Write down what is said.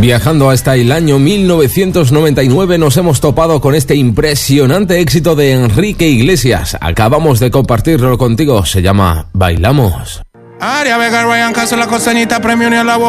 Viajando hasta el año 1999 nos hemos topado con este impresionante éxito de Enrique Iglesias. Acabamos de compartirlo contigo, se llama Bailamos. Aria Vega, Ryan Castro, la costeñita, premio ni a la